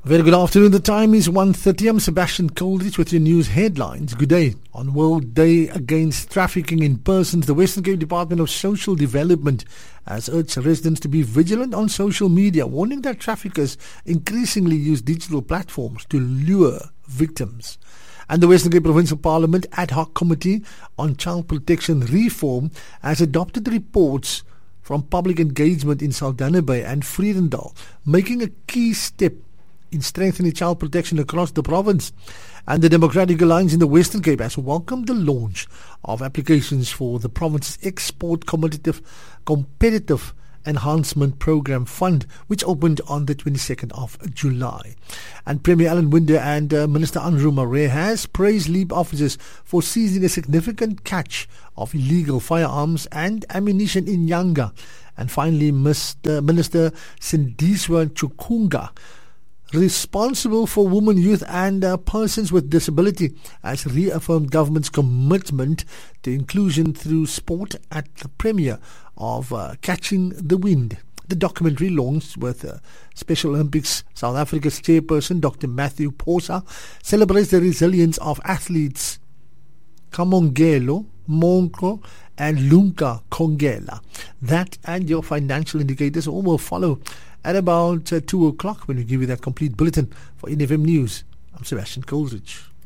Very good afternoon. The time is 1:30. I'm Sebastian Coldridge with your news headlines. Good day. On World Day Against Trafficking in Persons, the Western Cape Department of Social Development has urged residents to be vigilant on social media, warning that traffickers increasingly use digital platforms to lure victims. And the Western Cape Provincial Parliament Ad Hoc Committee on Child Protection Reform has adopted reports from public engagement in Saldanha Bay and Vredendal, making a key step in strengthening child protection across the province. And the Democratic Alliance in the Western Cape has welcomed the launch of applications for the province's Export Competitive Enhancement Program Fund, which opened on the 22nd of July. And Premier Alan Winder and Minister Andrew Murray has praised LEAP officers for seizing a significant catch of illegal firearms and ammunition in Yanga. And finally, Minister Sindiswa Chukunga, responsible for women, youth and persons with disability, has reaffirmed government's commitment to inclusion through sport at the premiere of Catching the Wind. The documentary, launched with Special Olympics South Africa's chairperson Dr. Matthew Posa, celebrates the resilience of athletes Kamongelo, Monko and Lunka Kongela. That and your financial indicators all will follow at about 2 o'clock when we give you that complete bulletin. For NFM News, I'm Sebastian Coldridge.